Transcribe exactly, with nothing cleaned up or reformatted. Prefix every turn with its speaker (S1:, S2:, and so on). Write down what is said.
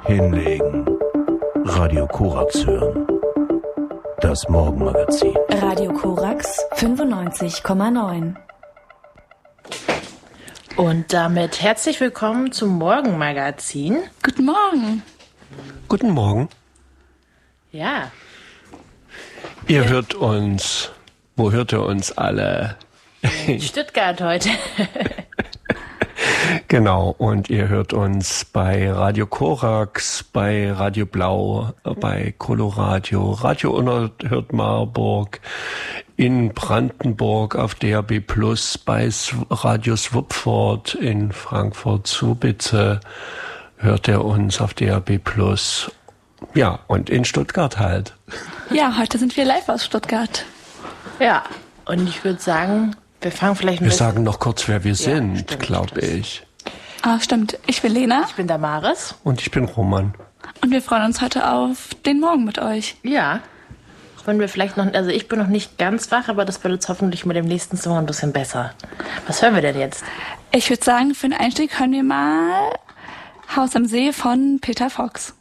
S1: Hinlegen. Radio Korax hören. Das Morgenmagazin.
S2: Radio Korax fünfundneunzig Komma neun.
S3: Und damit herzlich willkommen zum Morgenmagazin.
S4: Guten Morgen.
S5: Guten Morgen.
S3: Ja.
S5: Ihr ja. hört uns, wo hört ihr uns alle?
S3: In Stuttgart heute.
S5: Genau, und ihr hört uns bei Radio Korax, bei Radio Blau, bei Coloradio, Radio Unerhört Marburg, in Brandenburg auf D A B Plus, bei Radio Swupford in Frankfurt-Subitze hört ihr uns auf D A B Plus. Ja, und in Stuttgart halt.
S4: Ja, heute sind wir live aus Stuttgart.
S3: Ja, und ich würde sagen, wir fangen vielleicht ein
S5: Wir
S3: bisschen...
S5: sagen noch kurz, wer wir
S3: Ja,
S5: sind, glaube
S3: stimmt.
S5: ich.
S4: Ah, stimmt. Ich bin Lena.
S3: Ich bin Damaris.
S5: Und ich bin Roman.
S4: Und wir freuen uns heute auf den Morgen mit euch.
S3: Ja. Auch wenn wir vielleicht noch... Also ich bin noch nicht ganz wach, aber das wird jetzt hoffentlich mit dem nächsten Song ein bisschen besser. Was hören wir denn jetzt?
S4: Ich würde sagen, für den Einstieg hören wir mal Haus am See von Peter Fox.